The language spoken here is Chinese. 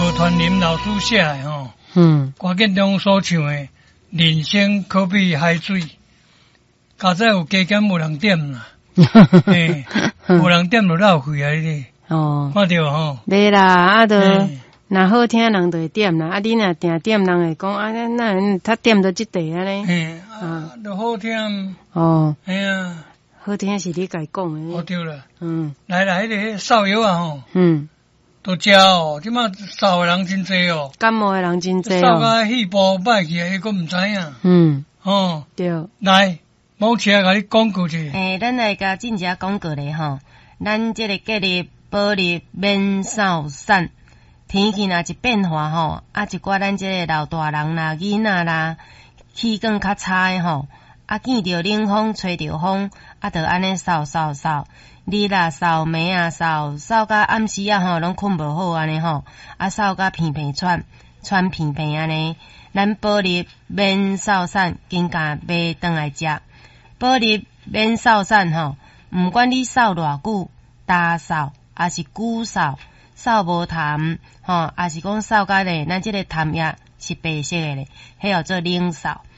赵传林老师写的吼，歌曲中所唱的“人生可比海水”，加早有加减无人点啦，嘿，无人点就浪费啊！你看到吼？ 对啦，啊都若好听人就会点啦，啊你若定点人会讲啊，那他点到即地啊咧， 都好听哎呀， 好听是你家讲的， 哦对了，来啦，迄个烧药啊吼，都食哦，即马烧的人真济哦， 感冒的人真济哦， 烧甲肺部歹去，伊佫毋知影， 对， 来，某车甲你广告者， 咱来甲进一下广告咧吼，咱即个隔离保利免扫散，天气若一变化吼，啊一寡咱即个老大人啦、囡仔啦，气管较差诶吼，啊见着冷风、吹着风，啊着安尼扫，日啦扫，暝啊扫甲暗时啊吼，拢困无好安尼吼，啊扫甲鼻喘鼻安尼，咱保利免扫散，紧甲买转来食。保利免扫散吼，毋管你扫偌久，大扫还是久扫，扫无痰吼，还是讲扫甲咧，咱即个痰液是白色诶咧，迄叫做冷扫。